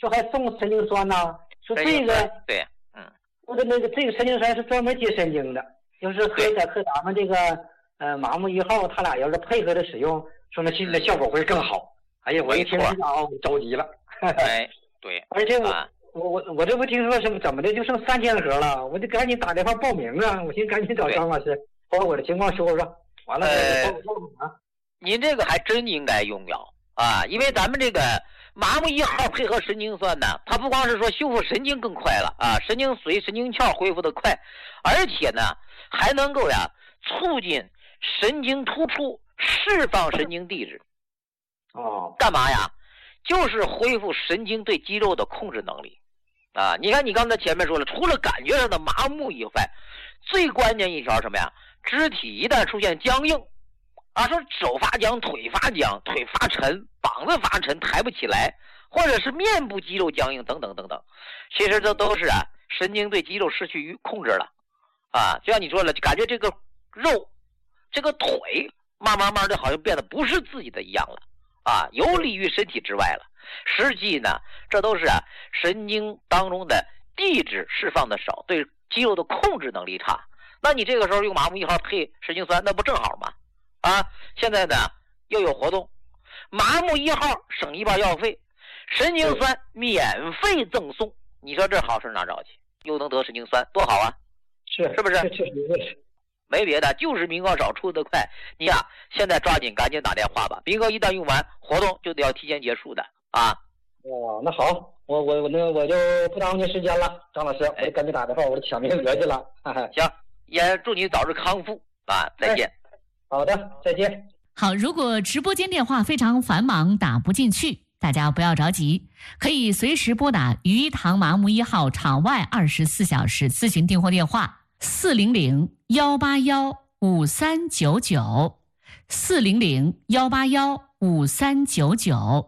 说还送神经酸呐，说这个对， 我的这个神经酸是专门接神经的，就是和咱们这个麻木1号，他俩要是配合的使用，说那效果会更好。哎呀，我一听这家伙我着急了。 哎，对， 而且我这不听说怎么的就剩3000盒了，我就赶紧打电话报名啊！我寻思赶紧找张老师把我的情况说说，完了报名啊。 您这个还真应该用药啊，因为咱们这个麻木1号配合神经酸呢，它不光是说修复神经更快了啊，神经髓、神经鞘恢复的快，而且呢还能够促进神经突触，释放神经递质。干嘛呀？就是恢复神经对肌肉的控制能力啊！你看你刚才前面说了，除了感觉上的麻木以外，最关键一条什么呀？肢体一旦出现僵硬啊，说手发僵、腿发僵、腿发沉、膀子发沉抬不起来，或者是面部肌肉僵硬等等等等，其实这都是神经对肌肉失去控制了啊！就像你说了，感觉这个肉这个腿慢慢的好像变得不是自己的一样了啊，游离于身体之外了。实际呢，这都是神经当中的递质释放的少，对肌肉的控制能力差。那你这个时候用麻木1号配神经酸，那不正好吗？啊，现在呢又有活动，麻木1号省一半药费，神经酸免费赠送。你说这好事哪找去？又能得神经酸，多好啊！是不是？没别的，就是名额少出得快。你现在抓紧赶紧打电话吧，名额一旦用完，活动就得要提前结束的啊。 那好，我就不耽误您时间了，张老师，我就赶紧打电话，我就抢名额去了。 行，也祝你早日康复啊！再见。 好的，再见。 好，如果直播间电话非常繁忙打不进去，大家不要着急，可以随时拨打鱼塘麻木1号场外24小时咨询订货电话400-181-5399 400-181-5399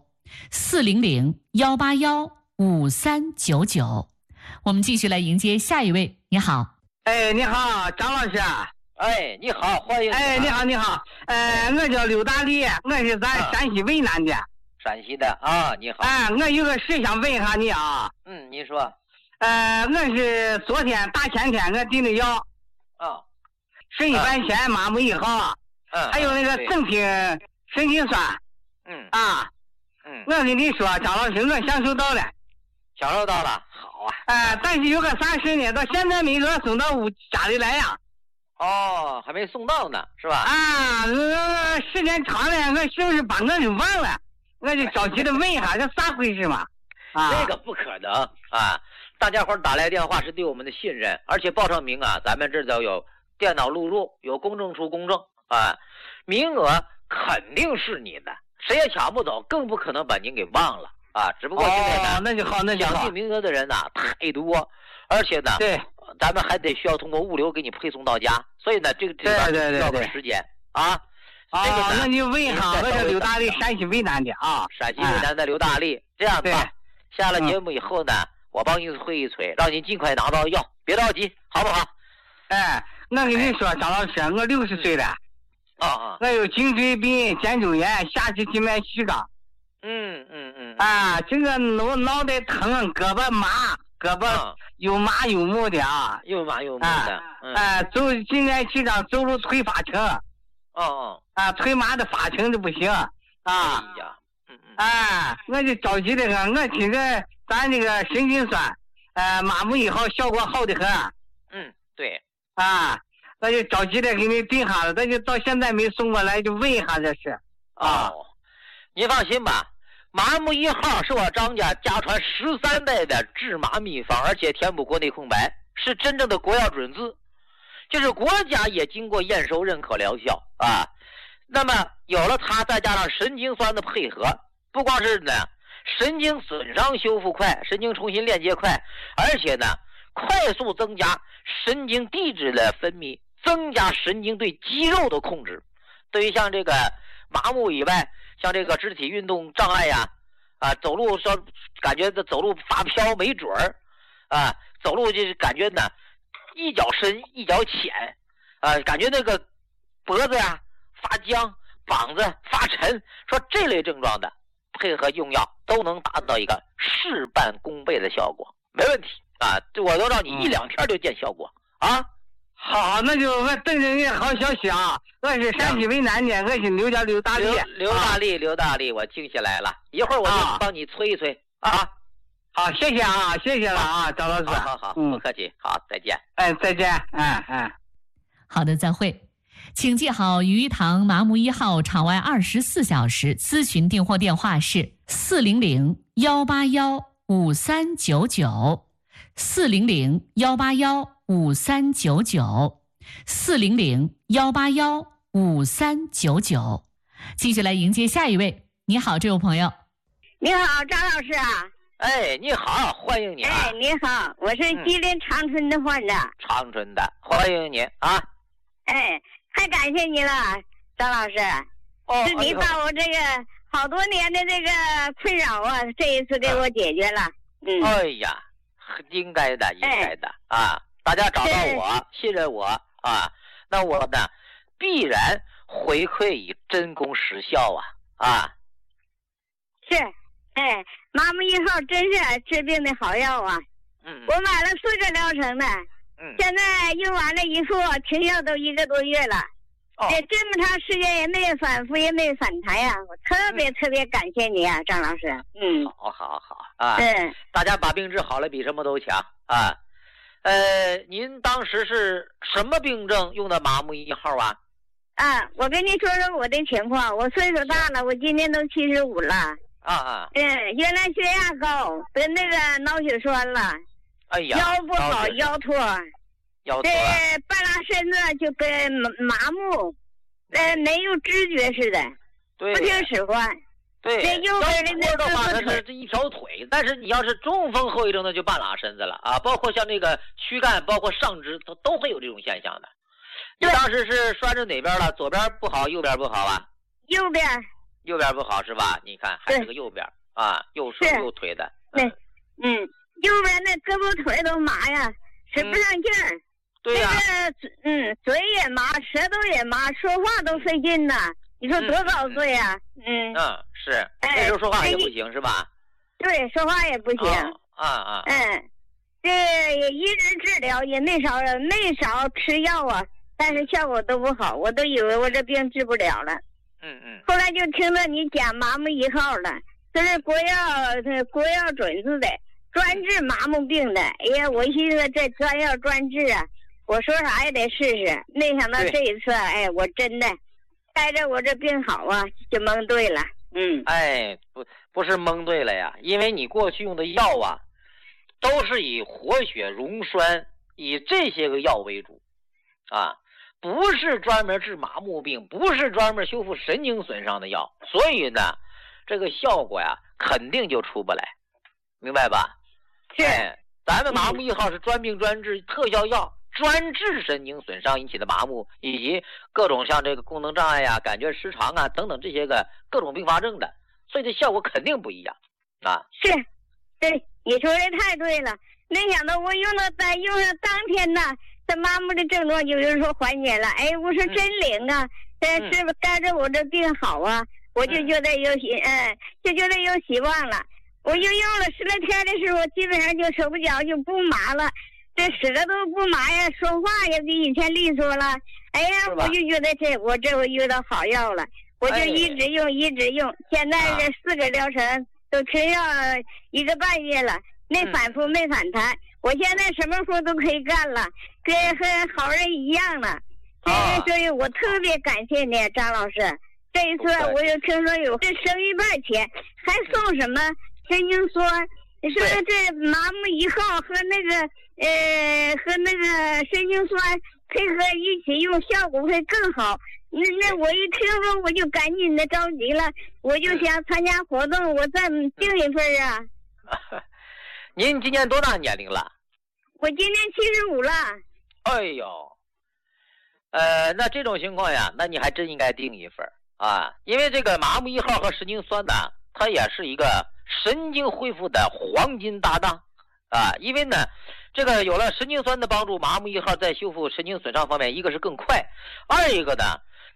400-181-5399。我们继续来迎接下一位。你好。 你好，张老师。 你好，欢迎。 你好。我叫刘大力，我是咱山西渭南的。 陕西的啊，你好。 我有个事想问一下你啊。 您说。 我是昨天大前天我订的药。水半仙、麻木1号，还有那个正品神经酸。我跟你说，张老师，我享受到了。 享受到了，好但是有个啥事呢？到现在没说送到家里来呀。 还没送到呢，是吧？ 时间长了，我是不是把我给忘了？我就着急的问一下，这咋回事嘛？ 这个不可能啊！大家伙打来电话是对我们的信任，而且报上名咱们这都有电脑录入，有公证处公证名额肯定是你的，谁也抢不走，更不可能把您给忘了只不过现在呢， 那就好， 想进名额的人太多，而且呢， 对， 咱们还得需要通过物流给你配送到家，所以呢，这个要点时间这个那你问一下，我是刘大力，山西渭南的陕西渭南的刘大力。这样吧，下了节目以后呢，我帮您催一催，让您尽快拿到药，别着急，好不好？ 我跟你说，张老师，我60岁了，我有颈椎病、肩周炎、下肢静脉曲张。这个脑袋疼，胳膊麻，胳膊又麻又木的又麻又木的。 走静脉曲张，走路腿发沉。腿麻的发沉就不行我就着急的很。我听着咱这个神经酸，麻木1号效果好的很。 对。 那就着急的给你订下了，那就到现在没送过来，就问一下这事。 您放心吧，麻木1号是我张家家传13代的治麻秘方，而且填补国内空白，是真正的国药准字，就是国家也经过验收认可疗效那么有了它，再加上神经酸的配合，不光是呢神经损伤修复快，神经重新链接快，而且呢快速增加神经递质的分泌，增加神经对肌肉的控制。对于像这个麻木以外，像这个肢体运动障碍走路说感觉走路发飘没准儿走路就是感觉呢一脚深一脚浅感觉那个脖子发僵，膀子发沉，说这类症状的配合用药，都能达到一个事半功倍的效果，没问题啊！这我都让你1、2天就见效果啊！ 好，那就我等着你好消息啊！我是陕西渭南的，我是刘大力。 刘大力，我记下来了，一会儿我就帮你催一催啊！ 好，谢谢啊，谢谢了啊，张老师。 好，不客气，好，再见。 再见， 好的，再会。请记好鱼塘麻木1号场外24小时咨询订货电话是400-181-5399，400-181-5399。继续来迎接下一位。你好，这位朋友。 你好，张老师啊。 你好，欢迎你啊。 你好，我是吉林长春的患者。 长春的，欢迎你啊。 太感谢你了，张老师。是你把我这个好多年的这个困扰啊，这一次给我解决了。 哎呀，应该的啊！大家找到我，信任我啊，那我呢必然回馈以真功实效啊！ 是，麻木1号真是治病的好药啊！我买了4个疗程的。现在用完了一副，停药都1个多月了，这么长时间也没反复，也没反弹呀！我特别感谢你啊，张老师。 好啊！大家把病治好了，比什么都强啊！您当时是什么病症用的麻木1号啊？ 我跟你说说我的情况，我岁数大了，我今年都75了。原来血压高，得那个脑血栓了。 哎呀， 腰不好，腰脱，这半拉身子就跟麻木，没有知觉似的，不听使唤。 对， 这右边的那的话，它是这一条腿，但是你要是中风后遗症，那就半拉身子了啊，包括像这个躯干，包括上肢，都会有这种现象的。你当时是拴着哪边了？左边不好，右边不好啊？ 右边不好是吧？你看还是个右边啊，右手右腿的。 右边那胳膊腿都麻呀，使不上劲儿。 对呀。 嘴也麻，舌头也麻，说话都费劲呐。你说多遭罪呀？ 是。那时候说话也不行是吧？ 对，说话也不行。这也一直治疗，也没少吃药啊，但是效果都不好，我都以为我这病治不了了。后来就听到你讲麻木1号了，这是国药准字的。专治麻木病的，哎呀，我寻思这专药专治啊，我说啥也得试试。没想到这一次，我真的带着我这病好啊，就蒙对了。 不是蒙对了呀，因为你过去用的药啊，都是以活血溶栓，以这些个药为主啊，不是专门治麻木病，不是专门修复神经损伤的药，所以呢，这个效果呀，肯定就出不来，明白吧？咱们麻木1号是专病专治特效药，专治神经损伤引起的麻木，以及各种像这个功能障碍啊、感觉失常啊等等这些个各种并发症的，所以这效果肯定不一样啊。 是，对，你说的太对了。没想到我用上当天呢，这麻木的症状就是说缓解了。我说真灵啊！是不是带着我这病好啊？我就觉得有希望了。我就用了10来天的时候，基本上就手不脚就不麻了，这舌头不麻呀，说话也比以前利索了。我就觉得我遇到好药了，我就一直用。现在这4个疗程都吃药1个半月了，没反复，没反弹。我现在什么活都可以干了，跟好人一样了。所以我特别感谢你，张老师。这一次我又听说有这省1半钱，还送什么神经酸？你说这麻木1号和那个神经酸配合一起用，效果会更好。那我一听说我就赶紧的着急了，我就想参加活动，我再订一份啊。 您今年多大年龄了？ 我今年75了。 哎呦，那这种情况呀，那你还真应该订一份啊，因为这个麻木1号和神经酸呢，它也是一个神经恢复的黄金搭档啊。因为呢，这个有了神经酸的帮助，麻木1号在修复神经损伤方面，一个是更快，二一个呢，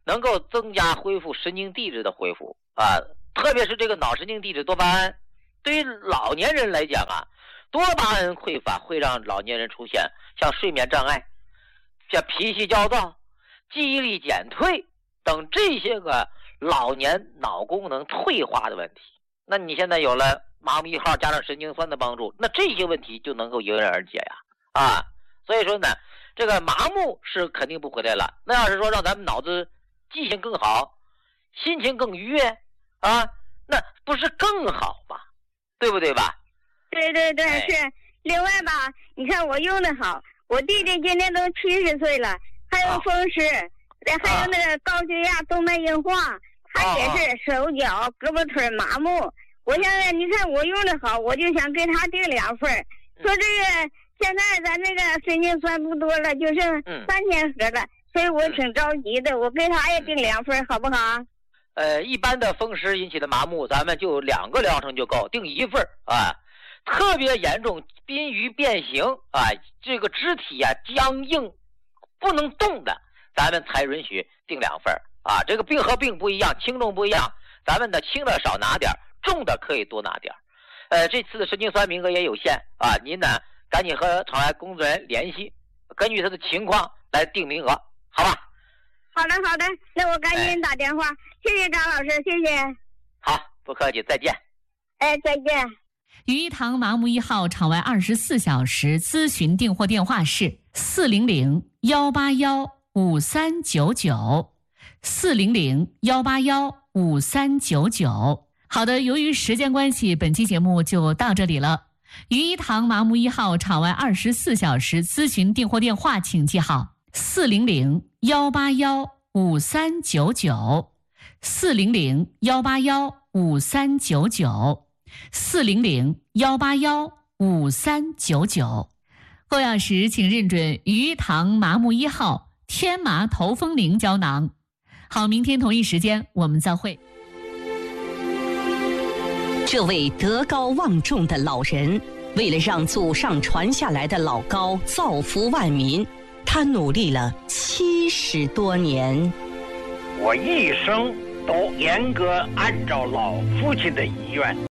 能够增加恢复神经递质的恢复啊，特别是这个脑神经递质多巴胺，对于老年人来讲啊，多巴胺匮乏会让老年人出现像睡眠障碍、像脾气焦躁、记忆力减退等这些个老年脑功能退化的问题。那你现在有了麻木1号加上神经酸的帮助，那这些问题就能够迎刃而解呀！啊，所以说呢，这个麻木是肯定不回来了。那要是说让咱们脑子记性更好，心情更愉悦啊，那不是更好吗？对不对吧？ 对对对，是。另外吧，你看我用的好，我弟弟今年都70岁了，还有风湿，还有那个高血压、动脉硬化，他也是手脚、胳膊腿麻木。我现在你看我用的好，我就想给他订2份，说这个现在咱这个神经酸不多了，就剩3000盒了，所以我挺着急的，我给他也订2份，好不好？ 一般的风湿引起的麻木，咱们就2个疗程就够，订1份啊。特别严重，濒于变形啊，这个肢体啊僵硬，不能动的，咱们才允许订2份啊。这个病和病不一样，轻重不一样，咱们的轻的少拿点，重的可以多拿点。这次的神经酸名额也有限啊，您呢赶紧和场外工作人员联系，根据他的情况来定名额，好吧？ 好的好的，那我赶紧打电话，谢谢张老师，谢谢。 好，不客气，再见。 再见。 于一堂麻木1号场外24小时咨询订货电话是400-181-5399 400-181-5399。好的，由于时间关系，本期节目就到这里了。于一堂麻木1号场外24小时咨询订货电话请记好400-181-5399 400-181-5399 400-181-5399。购药时请认准于堂麻木1号天麻头风灵胶囊。好，明天同一时间我们再会。 这位德高望重的老人，为了让祖上传下来的老高造福万民，他努力了70多年。 我一生都严格按照老父亲的遗愿，